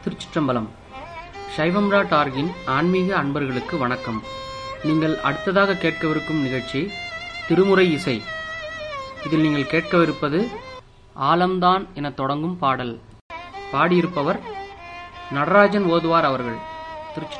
திருச்சிற்றம்பலம். சைவம்ரா டார்கின் ஆன்மீக அன்பர்களுக்கு வணக்கம். நீங்கள் அடுத்ததாக கேட்கவிருக்கும் நிகழ்ச்சி திருமுறை இசை. இதில் நீங்கள் கேட்கவிருப்பது ஆலம்தான் என தொடங்கும் பாடல். பாடியிருப்பவர் நடராஜன் ஓதுவார் அவர்கள். திருச்சி